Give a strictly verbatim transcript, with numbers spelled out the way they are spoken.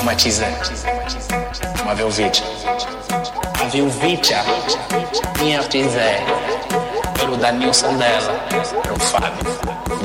uma Tizé, uma Velvitia. A Velvitia, minha Tizé, pelo Danilson dela, pro Fábio.